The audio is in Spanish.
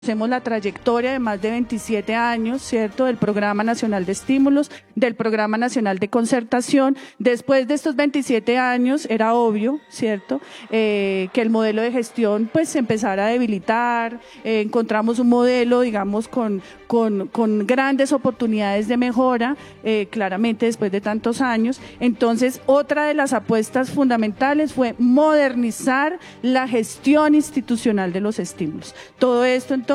Hacemos la trayectoria de más de 27 años, ¿cierto?, del Programa Nacional de Estímulos, del Programa Nacional de Concertación. Después de estos 27 años era obvio, ¿cierto?, que el modelo de gestión pues se empezara a debilitar. Encontramos un modelo, digamos, con grandes oportunidades de mejora, claramente después de tantos años. Entonces, otra de las apuestas fundamentales fue modernizar la gestión institucional de los estímulos. Todo esto, entonces,